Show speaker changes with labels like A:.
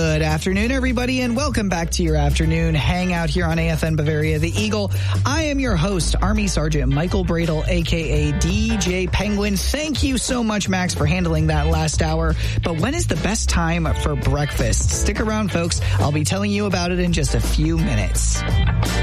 A: Good afternoon, everybody, and welcome back to your afternoon hangout here on AFN Bavaria, the Eagle. I am your host, Army Sergeant Michael Bradle, a.k.a. DJ Penguin. Thank you so much, Max, for handling that last hour. But when is the best time for breakfast? Stick around, folks. I'll be telling you about it in just a few minutes.